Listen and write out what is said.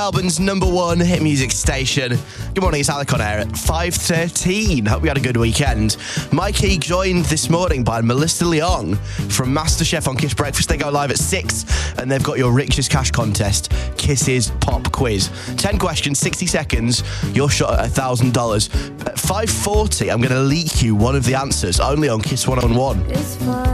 Melbourne's number one hit music station. Good morning, it's Alec on air at 5:13. Hope you had a good weekend. Mikey joined this morning by Melissa Leong from MasterChef on Kiss Breakfast. They go live at 6 and they've got your richest cash contest, Kiss's Pop Quiz. 10 questions, 60 seconds, your shot at $1,000. At 5:40, I'm going to leak you one of the answers, only on Kiss 101.